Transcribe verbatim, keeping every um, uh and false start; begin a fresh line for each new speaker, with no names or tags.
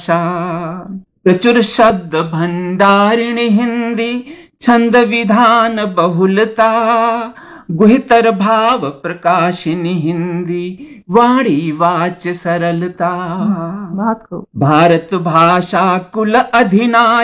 प्रचुर शब्द भंडारिणी हिंदी, छंद विधान बहुलता, गुहितर भाव प्रकाशिनी हिंदी, वाणी वाच सरलता।
बहुत खूब।
भारत भाषा कुल अधिनायक